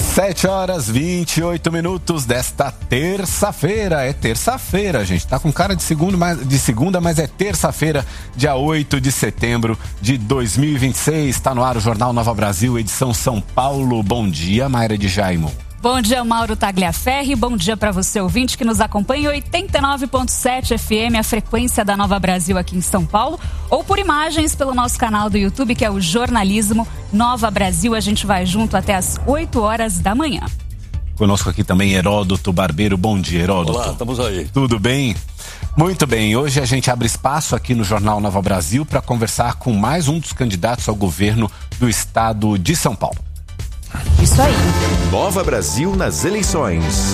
7h28 desta terça-feira. É terça-feira, gente. Tá com cara de segunda, mas é terça-feira, dia 8 de setembro de 2026. Tá no ar o Jornal Nova Brasil, edição São Paulo. Bom dia, Mayra de Jaimo. Bom dia, Mauro Tagliaferri. Bom dia para você, ouvinte, que nos acompanha em 89.7 FM, a frequência da Nova Brasil aqui em São Paulo, ou por imagens pelo nosso canal do YouTube, que é o Jornalismo Nova Brasil. A gente vai junto até as 8 horas da manhã. Conosco aqui também Heródoto Barbeiro. Bom dia, Heródoto. Olá, estamos aí. Tudo bem? Muito bem, hoje a gente abre espaço aqui no Jornal Nova Brasil para conversar com mais um dos candidatos ao governo do estado de São Paulo. Isso aí. Nova Brasil nas eleições.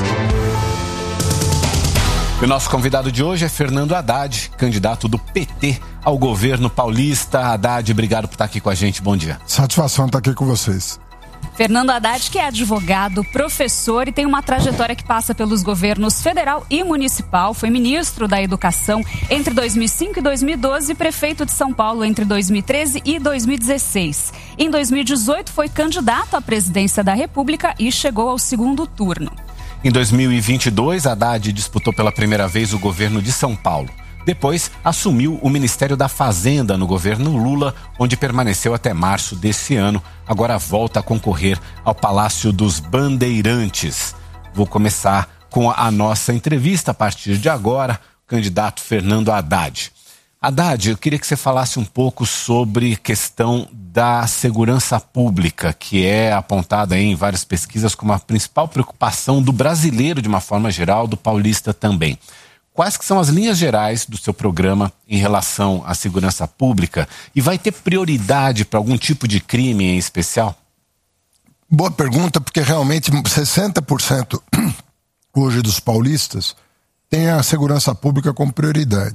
E o nosso convidado de hoje é Fernando Haddad, candidato do PT ao governo paulista. Haddad, obrigado por estar aqui com a gente. Bom dia. Satisfação estar aqui com vocês. Fernando Haddad, que é advogado, professor e tem uma trajetória que passa pelos governos federal e municipal. Foi ministro da Educação entre 2005 e 2012 e prefeito de São Paulo entre 2013 e 2016. Em 2018 foi candidato à presidência da República e chegou ao segundo turno. Em 2022, Haddad disputou pela primeira vez o governo de São Paulo. Depois, assumiu o Ministério da Fazenda no governo Lula, onde permaneceu até março desse ano. Agora volta a concorrer ao Palácio dos Bandeirantes. Vou começar com a nossa entrevista a partir de agora, o candidato Fernando Haddad. Haddad, eu queria que você falasse um pouco sobre a questão da segurança pública, que é apontada em várias pesquisas como a principal preocupação do brasileiro de uma forma geral, do paulista também. Quais que são as linhas gerais do seu programa em relação à segurança pública? E vai ter prioridade para algum tipo de crime em especial? Boa pergunta, porque realmente 60% hoje dos paulistas tem a segurança pública como prioridade.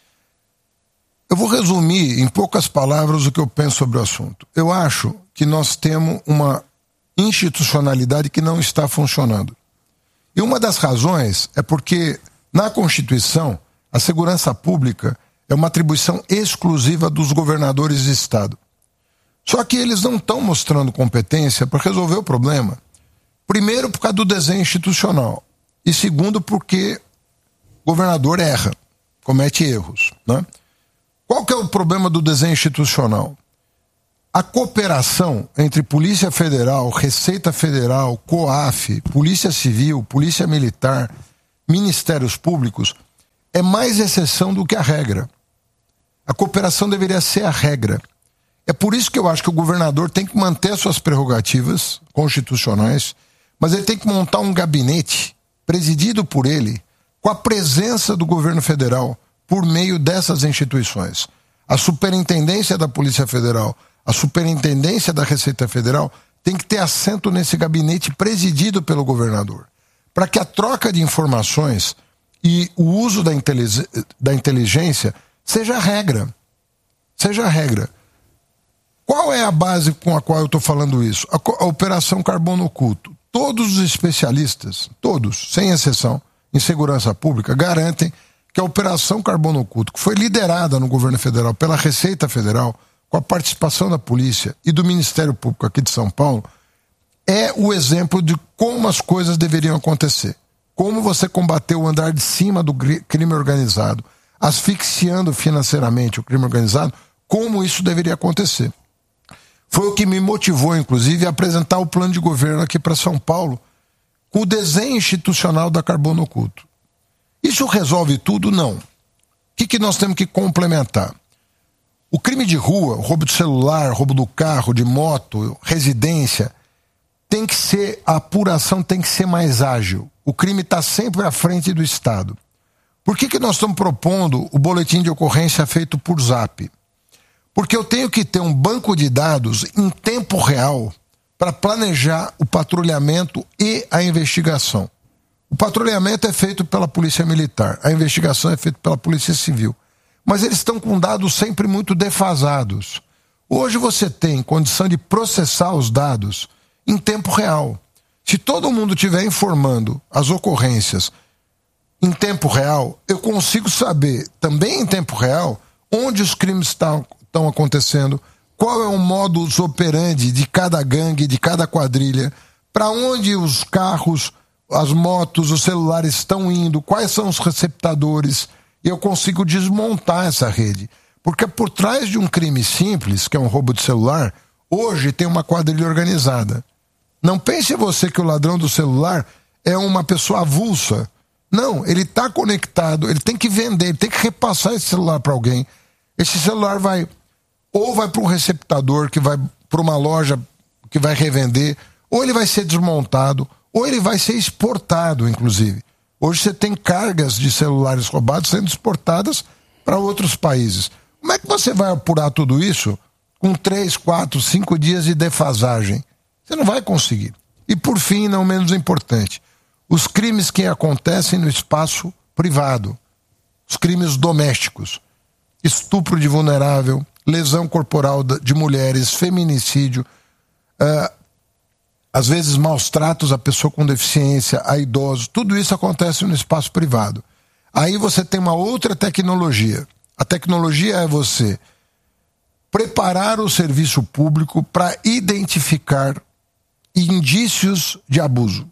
Eu vou resumir em poucas palavras o que eu penso sobre o assunto. Eu acho que nós temos uma institucionalidade que não está funcionando. E uma das razões é porque na Constituição, a segurança pública é uma atribuição exclusiva dos governadores de Estado. Só que eles não estão mostrando competência para resolver o problema. Primeiro, por causa do desenho institucional. E segundo, porque o governador erra, comete erros, né? Qual que é o problema do desenho institucional? A cooperação entre Polícia Federal, Receita Federal, COAF, Polícia Civil, Polícia Militar, Ministérios Públicos é mais exceção do que a regra. A cooperação deveria ser a regra. É por isso que eu acho que o governador tem que manter suas prerrogativas constitucionais, mas ele tem que montar um gabinete presidido por ele, com a presença do governo federal por meio dessas instituições. A Superintendência da Polícia Federal, a Superintendência da Receita Federal tem que ter assento nesse gabinete presidido pelo governador, para que a troca de informações e o uso da inteligência seja a regra. Seja a regra. Qual é a base com a qual eu estou falando isso? A Operação Carbono Oculto. Todos os especialistas, todos, sem exceção, em segurança pública, garantem que a Operação Carbono Oculto, que foi liderada no governo federal pela Receita Federal, com a participação da polícia e do Ministério Público aqui de São Paulo, é o exemplo de como as coisas deveriam acontecer. Como você combateu o andar de cima do crime organizado, asfixiando financeiramente o crime organizado, como isso deveria acontecer. Foi o que me motivou, inclusive, a apresentar o plano de governo aqui para São Paulo, com o desenho institucional da Carbono Oculto. Isso resolve tudo? Não. O que nós temos que complementar? O crime de rua, roubo de celular, roubo do carro, de moto, residência, tem que ser, a apuração tem que ser mais ágil. O crime está sempre à frente do Estado. Por que nós estamos propondo o boletim de ocorrência feito por Zap? Porque eu tenho que ter um banco de dados em tempo real para planejar o patrulhamento e a investigação. O patrulhamento é feito pela Polícia Militar, a investigação é feita pela Polícia Civil. Mas eles estão com dados sempre muito defasados. Hoje você tem condição de processar os dados em tempo real. Se todo mundo estiver informando as ocorrências em tempo real, eu consigo saber, também em tempo real, onde os crimes estão acontecendo, qual é o modus operandi de cada gangue, de cada quadrilha, para onde os carros, as motos, os celulares estão indo, quais são os receptadores, e eu consigo desmontar essa rede. Porque por trás de um crime simples, que é um roubo de celular, hoje tem uma quadrilha organizada. Não pense você que o ladrão do celular é uma pessoa avulsa. Não, ele está conectado, ele tem que vender, ele tem que repassar esse celular para alguém. Esse celular vai para um receptador, que vai para uma loja que vai revender, ou ele vai ser desmontado, ou ele vai ser exportado, inclusive. Hoje você tem cargas de celulares roubados sendo exportadas para outros países. Como é que você vai apurar tudo isso com 3, 4, 5 dias de defasagem? Você não vai conseguir. E por fim, não menos importante, os crimes que acontecem no espaço privado, os crimes domésticos, estupro de vulnerável, lesão corporal de mulheres, feminicídio, às vezes maus tratos a pessoa com deficiência, a idosos, tudo isso acontece no espaço privado. Aí você tem uma outra tecnologia. A tecnologia é você preparar o serviço público para identificar indícios de abuso.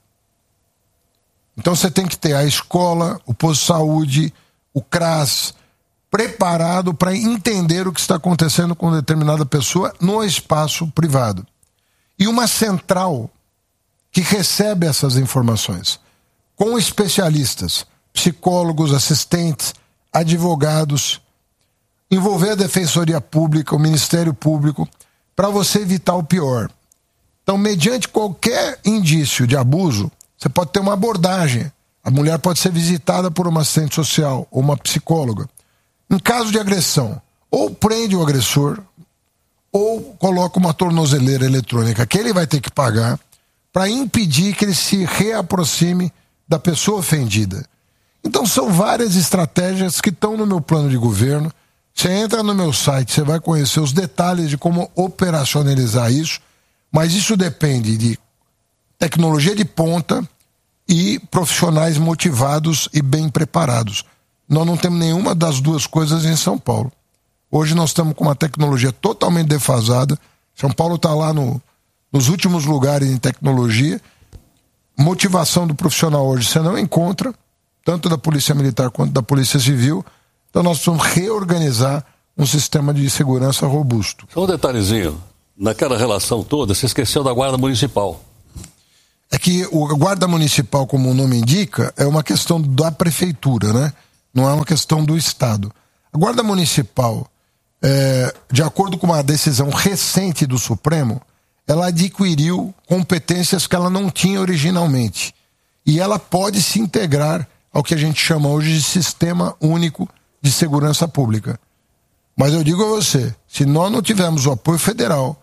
Então você tem que ter a escola, o posto de saúde, o CRAS, preparado para entender o que está acontecendo com determinada pessoa no espaço privado. E uma central que recebe essas informações, com especialistas, psicólogos, assistentes, advogados, envolver a Defensoria Pública, o Ministério Público, para você evitar o pior. Então, mediante qualquer indício de abuso, você pode ter uma abordagem. A mulher pode ser visitada por uma assistente social ou uma psicóloga. Em caso de agressão, ou prende o agressor, ou coloca uma tornozeleira eletrônica que ele vai ter que pagar para impedir que ele se reaproxime da pessoa ofendida. Então são várias estratégias que estão no meu plano de governo. Você entra no meu site, você vai conhecer os detalhes de como operacionalizar isso, mas isso depende de tecnologia de ponta e profissionais motivados e bem preparados. Nós não temos nenhuma das duas coisas em São Paulo. Hoje nós estamos com uma tecnologia totalmente defasada. São Paulo está lá nos últimos lugares em tecnologia. Motivação do profissional hoje você não encontra, tanto da Polícia Militar quanto da Polícia Civil. Então nós precisamos reorganizar um sistema de segurança robusto. Só um detalhezinho. Naquela relação toda, você esqueceu da Guarda Municipal. É que o Guarda Municipal, como o nome indica, é uma questão da Prefeitura, né? Não é uma questão do Estado. A Guarda Municipal, de acordo com uma decisão recente do Supremo, ela adquiriu competências que ela não tinha originalmente. E ela pode se integrar ao que a gente chama hoje de Sistema Único de Segurança Pública. Mas eu digo a você, se nós não tivermos o apoio federal,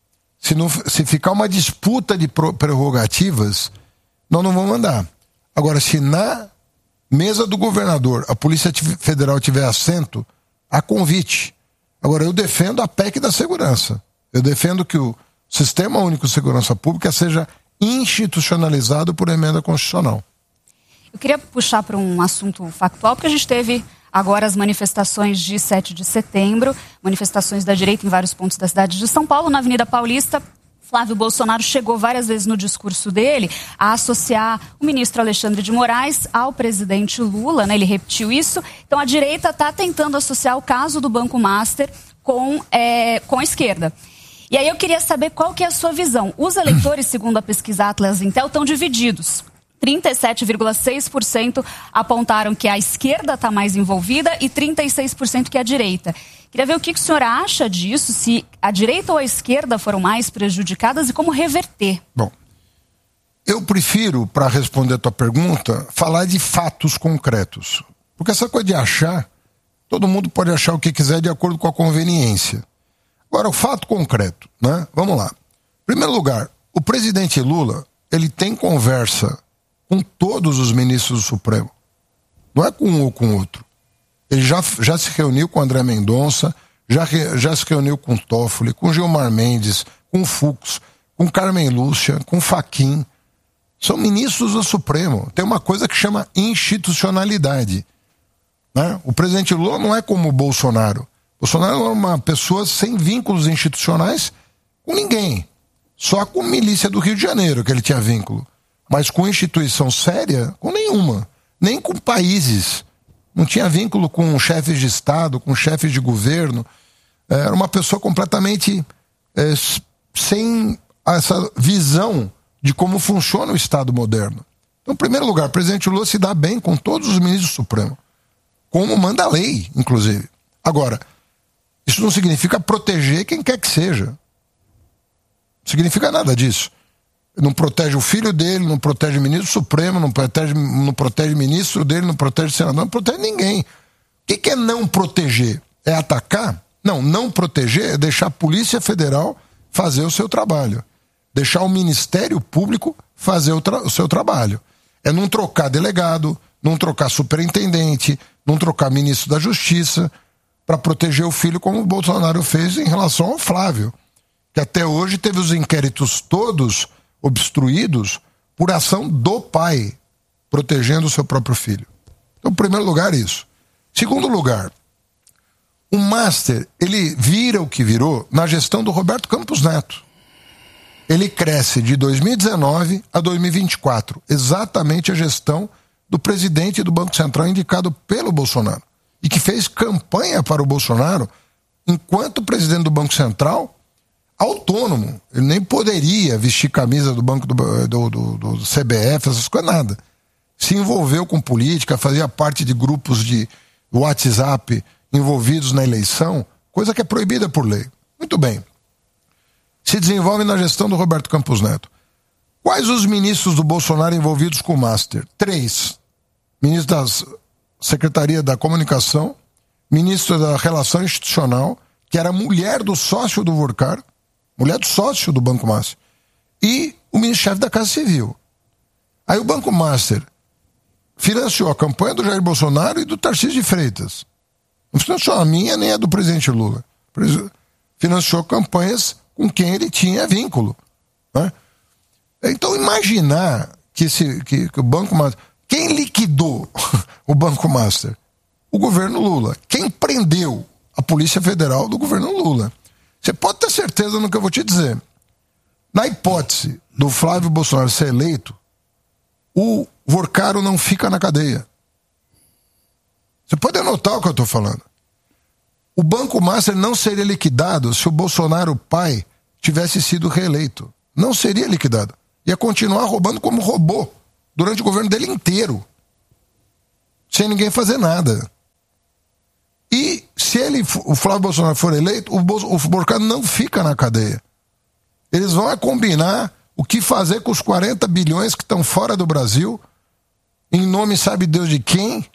se ficar uma disputa de prerrogativas, nós não vamos andar. Agora, se na mesa do governador a Polícia Federal tiver assento, há convite. Agora, eu defendo a PEC da segurança. Eu defendo que o Sistema Único de Segurança Pública seja institucionalizado por emenda constitucional. Eu queria puxar para um assunto factual, porque a gente teve agora as manifestações de 7 de setembro, manifestações da direita em vários pontos da cidade de São Paulo, na Avenida Paulista. Flávio Bolsonaro chegou várias vezes no discurso dele a associar o ministro Alexandre de Moraes ao presidente Lula, né? Ele repetiu isso. Então a direita está tentando associar o caso do Banco Master com a esquerda. E aí eu queria saber qual que é a sua visão. Os eleitores, segundo a pesquisa Atlas Intel, estão divididos. 37,6% apontaram que a esquerda está mais envolvida e 36% que a direita. Queria ver o que o senhor acha disso, se a direita ou a esquerda foram mais prejudicadas e como reverter. Bom, eu prefiro, para responder a tua pergunta, falar de fatos concretos. Porque essa coisa de achar, todo mundo pode achar o que quiser de acordo com a conveniência. Agora, o fato concreto, né? Vamos lá. Em primeiro lugar, o presidente Lula, ele tem conversa com todos os ministros do Supremo. Não é com um ou com outro. Ele já se reuniu com André Mendonça, já se reuniu com Toffoli, com Gilmar Mendes, com Fux, com Carmen Lúcia, com Fachin. São ministros do Supremo. Tem uma coisa que chama institucionalidade, né? O presidente Lula não é como o Bolsonaro. Bolsonaro é uma pessoa sem vínculos institucionais com ninguém. Só com milícia do Rio de Janeiro que ele tinha vínculo. Mas com instituição séria, com nenhuma. Nem com países. Não tinha vínculo com chefes de Estado, com chefes de governo. Era uma pessoa completamente sem essa visão de como funciona o Estado moderno. Então, em primeiro lugar, o presidente Lula se dá bem com todos os ministros do Supremo. Como manda a lei, inclusive. Agora, isso não significa proteger quem quer que seja. Não significa nada disso. Não protege o filho dele, não protege o ministro do Supremo, não protege o ministro dele, não protege o senador, não protege ninguém. O que é não proteger? É atacar? Não proteger é deixar a Polícia Federal fazer o seu trabalho. Deixar o Ministério Público fazer o seu trabalho. É não trocar delegado, não trocar superintendente, não trocar ministro da Justiça para proteger o filho, como o Bolsonaro fez em relação ao Flávio, que até hoje teve os inquéritos todos obstruídos por ação do pai, protegendo o seu próprio filho. Então, em primeiro lugar, isso. Segundo lugar, o Master, ele vira o que virou na gestão do Roberto Campos Neto. Ele cresce de 2019 a 2024, exatamente a gestão do presidente do Banco Central indicado pelo Bolsonaro, e que fez campanha para o Bolsonaro enquanto presidente do Banco Central, autônomo. Ele nem poderia vestir camisa do banco do CBF, essas coisas, nada. Se envolveu com política, fazia parte de grupos de WhatsApp envolvidos na eleição, coisa que é proibida por lei. Muito bem. Se desenvolve na gestão do Roberto Campos Neto. Quais os ministros do Bolsonaro envolvidos com o Master? 3. Ministro da Secretaria da Comunicação, ministro da Relação Institucional, que era mulher do sócio do Vorcar, mulher do sócio do Banco Master, e o ministro-chefe da Casa Civil. Aí o Banco Master financiou a campanha do Jair Bolsonaro e do Tarcísio de Freitas. Não financiou a minha nem a do presidente Lula. Financiou campanhas com quem ele tinha vínculo. Né? Então, imaginar que o Banco Master... Quem liquidou o Banco Master? O governo Lula. Quem prendeu a Polícia Federal do governo Lula? Você pode ter certeza no que eu vou te dizer. Na hipótese do Flávio Bolsonaro ser eleito, o Vorcaro não fica na cadeia. Você pode anotar o que eu estou falando. O Banco Master não seria liquidado se o Bolsonaro pai tivesse sido reeleito. Não seria liquidado. Ia continuar roubando como roubou durante o governo dele inteiro. Sem ninguém fazer nada. E se o Flávio Bolsonaro for eleito, o Vorcaro não fica na cadeia. Eles vão combinar o que fazer com os 40 bilhões que estão fora do Brasil, em nome sabe Deus de quem.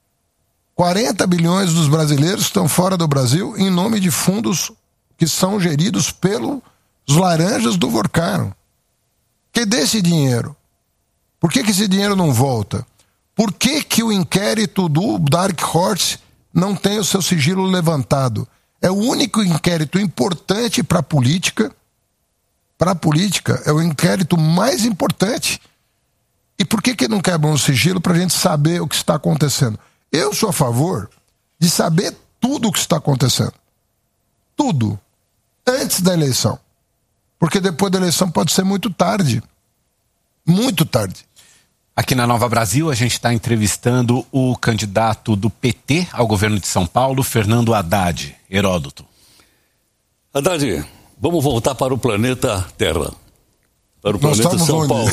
40 bilhões dos brasileiros estão fora do Brasil em nome de fundos que são geridos pelos laranjas do Vorcaro. Que desse dinheiro? Por que esse dinheiro não volta? Por que o inquérito do Dark Horse não tem o seu sigilo levantado? É o único inquérito importante para a política. Para a política, é o inquérito mais importante. E por que não quebram o sigilo para a gente saber o que está acontecendo? Eu sou a favor de saber tudo o que está acontecendo. Tudo. Antes da eleição. Porque depois da eleição pode ser muito tarde. Muito tarde. Aqui na Nova Brasil, a gente está entrevistando o candidato do PT ao governo de São Paulo, Fernando Haddad. Heródoto. Haddad, vamos voltar para o planeta Terra. Para o planeta São Paulo.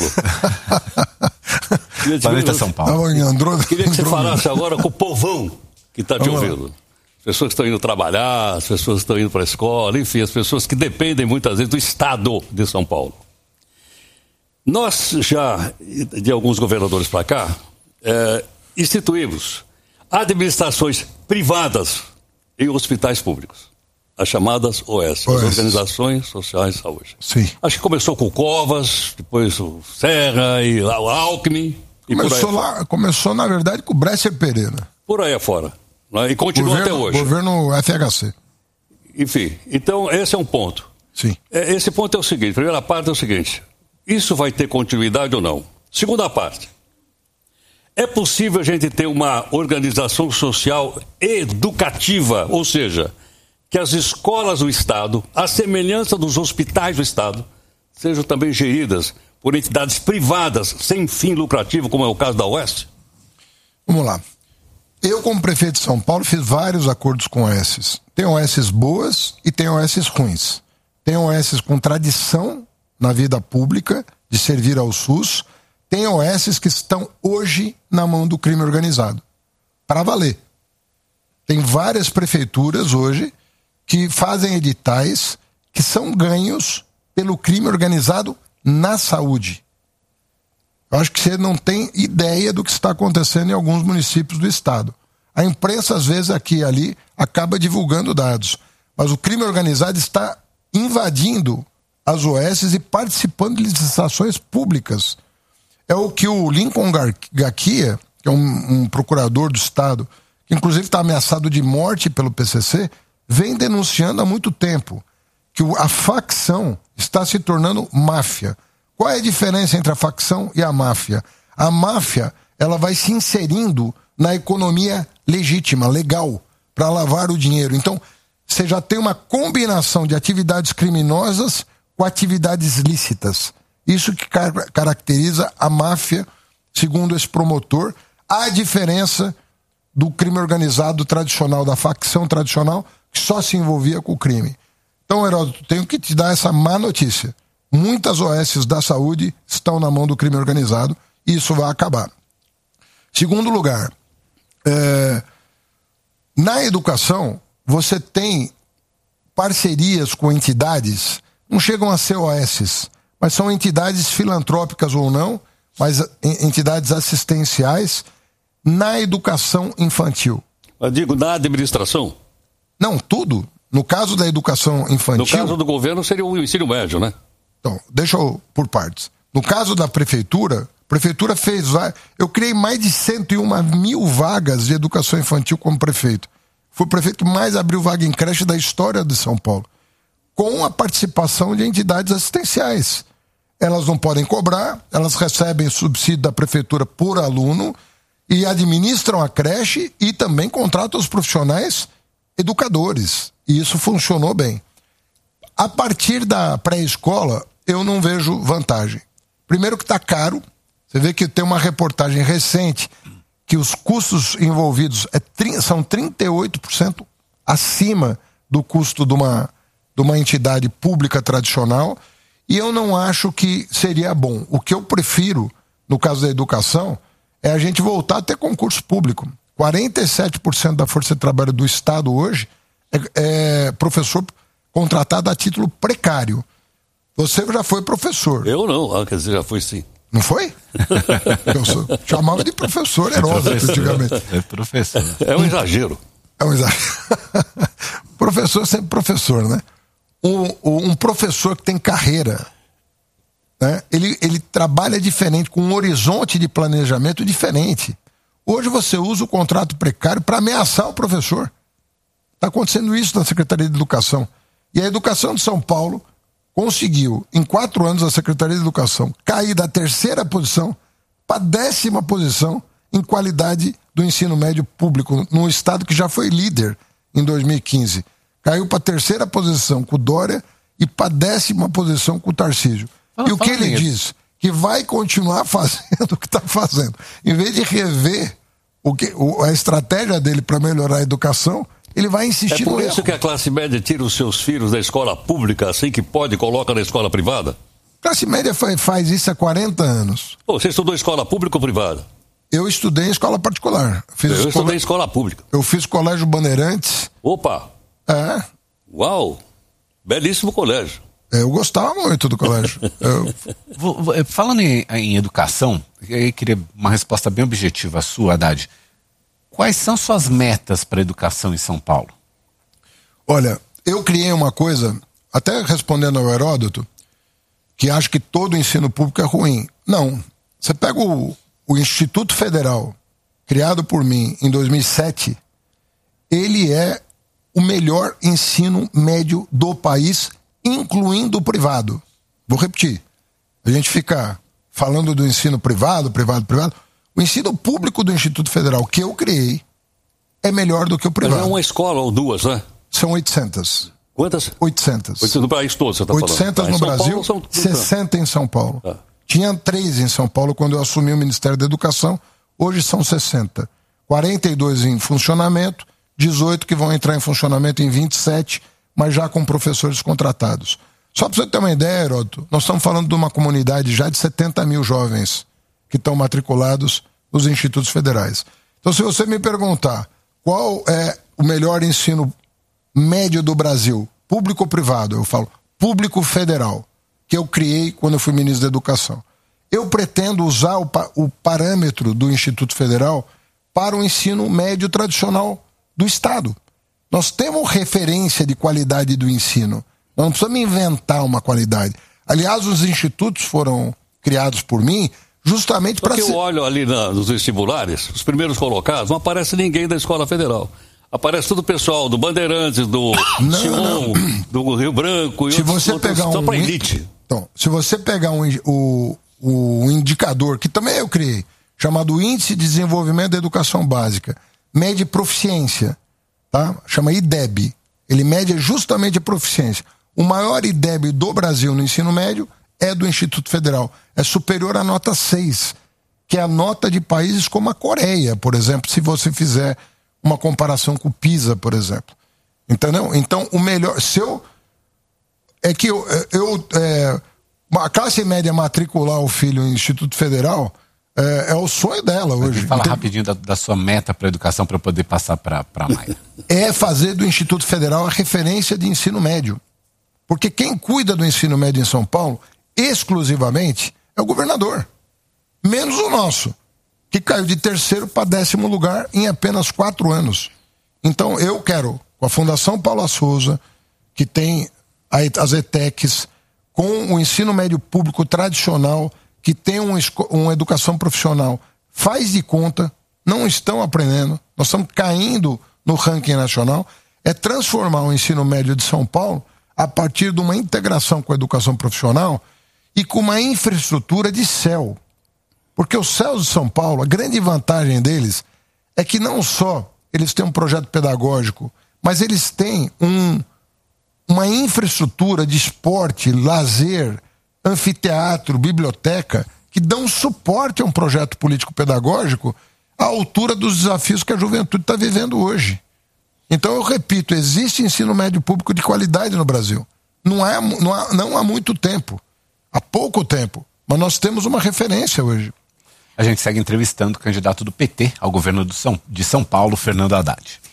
Planeta São Paulo. Queria que você falasse agora com o povão que está te ouvindo. As pessoas que estão indo trabalhar, as pessoas que estão indo para a escola, enfim, as pessoas que dependem muitas vezes do Estado de São Paulo. Nós já, de alguns governadores para cá, instituímos administrações privadas em hospitais públicos. As chamadas OS, as Organizações Sociais de Saúde. Sim. Acho que começou com o Covas, depois o Serra e o Alckmin. Começou, na verdade, com o Bresser Pereira. Por aí afora. Né? E continua até hoje. Governo FHC. Enfim, então esse é um ponto. Sim. Esse ponto é o seguinte, a primeira parte é o seguinte, isso vai ter continuidade ou não? Segunda parte, é possível a gente ter uma organização social educativa, ou seja, que as escolas do Estado, à semelhança dos hospitais do Estado, sejam também geridas por entidades privadas sem fim lucrativo, como é o caso da Oeste? Vamos lá. Eu, como prefeito de São Paulo, fiz vários acordos com OSs. Tem OSs boas e tem OSs ruins. Tem OSs com tradição na vida pública de servir ao SUS. Tem OSs que estão hoje na mão do crime organizado. Para valer. Tem várias prefeituras hoje que fazem editais que são ganhos pelo crime organizado na saúde. Eu acho que você não tem ideia do que está acontecendo em alguns municípios do estado. A imprensa, às vezes, aqui e ali, acaba divulgando dados. Mas o crime organizado está invadindo as OSs e participando de licitações públicas. É o que o Lincoln Gakia, que é um procurador do estado, que inclusive está ameaçado de morte pelo PCC, vem denunciando há muito tempo. Que a facção está se tornando máfia. Qual é a diferença entre a facção e a máfia? A máfia, ela vai se inserindo na economia legítima, legal, para lavar o dinheiro. Então, você já tem uma combinação de atividades criminosas com atividades lícitas. Isso que caracteriza a máfia, segundo esse promotor. A diferença do crime organizado tradicional, da facção tradicional, que só se envolvia com o crime. Então, Heródoto, tenho que te dar essa má notícia. Muitas OSs da saúde estão na mão do crime organizado e isso vai acabar. Segundo lugar, na educação, você tem parcerias com entidades, não chegam a ser OSs, mas são entidades filantrópicas ou não, mas entidades assistenciais na educação infantil. Eu digo, na administração? Não, tudo. No caso da educação infantil... No caso do governo seria o ensino médio, né? Então, deixa eu por partes. No caso da prefeitura, a prefeitura fez... Eu criei mais de 101.000 vagas de educação infantil como prefeito. Fui o prefeito que mais abriu vaga em creche da história de São Paulo. Com a participação de entidades assistenciais. Elas não podem cobrar, elas recebem subsídio da prefeitura por aluno e administram a creche e também contratam os profissionais educadores. E isso funcionou bem. A partir da pré-escola, eu não vejo vantagem. Primeiro que está caro. Você vê que tem uma reportagem recente que os custos envolvidos são 38% acima do custo de uma entidade pública tradicional. E eu não acho que seria bom. O que eu prefiro, no caso da educação, é a gente voltar a ter concurso público. 47% da força de trabalho do Estado hoje é professor contratado a título precário. Você já foi professor. Eu não, quer dizer, já fui sim. Não foi? Chamava de professor Heródoto antigamente. É professor. É um exagero. É um exagero. Professor é sempre professor, né? Um professor que tem carreira, né? Ele trabalha diferente, com um horizonte de planejamento diferente. Hoje você usa o contrato precário para ameaçar o professor. Está acontecendo isso na Secretaria de Educação. E a Educação de São Paulo conseguiu, em 4 anos, a Secretaria de Educação cair da 3ª posição para a 10ª posição em qualidade do ensino médio público, num estado que já foi líder em 2015. Caiu para a 3ª posição com o Dória e para a 10ª posição com o Tarcísio. E o que ele diz? Que vai continuar fazendo o que está fazendo. Em vez de rever a estratégia dele para melhorar a educação, ele vai insistir no erro. É por isso que a classe média tira os seus filhos da escola pública, assim que pode, e coloca na escola privada? A classe média faz isso há 40 anos. Você estudou escola pública ou privada? Eu estudei em escola particular. Eu estudei em escola pública. Eu fiz Colégio Bandeirantes. Opa! É. Uau! Belíssimo colégio. Eu gostava muito do colégio. Falando em educação, eu queria uma resposta bem objetiva sua, Haddad. Quais são suas metas para a educação em São Paulo? Olha, eu criei uma coisa, até respondendo ao Heródoto, que acha que todo o ensino público é ruim. Não. Você pega o Instituto Federal, criado por mim em 2007, ele é o melhor ensino médio do país, incluindo o privado. Vou repetir. A gente fica falando do ensino privado. O ensino público do Instituto Federal que eu criei é melhor do que o privado. Mas é uma escola ou duas, né? São 800. Quantas? 800. 800 no país todo, você está falando? 800 no Brasil, 60 em São Paulo. Tinha 3 em São Paulo quando eu assumi o Ministério da Educação, hoje são 60. 42 em funcionamento, 18 que vão entrar em funcionamento em 27, mas já com professores contratados. Só para você ter uma ideia, Heródoto, nós estamos falando de uma comunidade já de 70 mil jovens que estão matriculados nos institutos federais. Então, se você me perguntar qual é o melhor ensino médio do Brasil, público ou privado, eu falo público federal, que eu criei quando eu fui ministro da Educação. Eu pretendo usar o parâmetro do Instituto Federal para o ensino médio tradicional do Estado. Nós temos referência de qualidade do ensino. Nós não precisamos inventar uma qualidade. Aliás, os institutos foram criados por mim justamente para... Porque eu olho ali nos vestibulares, os primeiros colocados, não aparece ninguém da Escola Federal. Aparece todo o pessoal do Bandeirantes, do Sion, do Rio Branco e se você outros, pegar só para elite. Então, se você pegar o indicador, que também eu criei, chamado Índice de Desenvolvimento da Educação Básica, mede proficiência, tá? Chama IDEB. Ele mede justamente a proficiência. O maior IDEB do Brasil no ensino médio é do Instituto Federal. É superior à nota 6, que é a nota de países como a Coreia, por exemplo, se você fizer uma comparação com o PISA, por exemplo. Entendeu? Então, o melhor... a classe média matricular o filho no Instituto Federal é o sonho dela hoje. Fala rapidinho da sua meta para a educação para eu poder passar para a Maia. É fazer do Instituto Federal a referência de ensino médio. Porque quem cuida do ensino médio em São Paulo, exclusivamente, é o governador. Menos o nosso, que caiu de 3º para 10º lugar em apenas 4 anos. Então eu quero, com a Fundação Paula Souza, que tem as ETECs, com o ensino médio público tradicional, que tem uma educação profissional, faz de conta, não estão aprendendo, nós estamos caindo no ranking nacional, é transformar o ensino médio de São Paulo a partir de uma integração com a educação profissional e com uma infraestrutura de céu. Porque os céus de São Paulo, a grande vantagem deles é que não só eles têm um projeto pedagógico, mas eles têm uma infraestrutura de esporte, lazer, anfiteatro, biblioteca, que dão suporte a um projeto político-pedagógico à altura dos desafios que a juventude está vivendo hoje. Então, eu repito, existe ensino médio público de qualidade no Brasil. Não há muito tempo, há pouco tempo, mas nós temos uma referência hoje. A gente segue entrevistando o candidato do PT ao governo de São Paulo, Fernando Haddad.